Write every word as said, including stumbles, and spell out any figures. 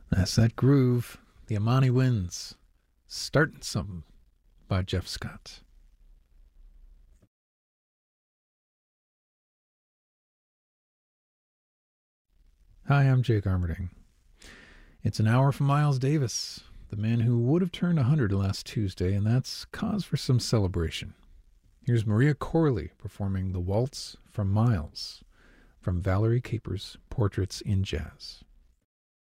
That's that groove. The Amani Winds. Starting Something by Jeff Scott. Hi, I'm Jake Armerding. It's an hour from Miles Davis, the man who would have turned one hundred last Tuesday, and that's cause for some celebration. Here's Maria Corley performing The Waltz from Miles from Valerie Capers' Portraits in Jazz.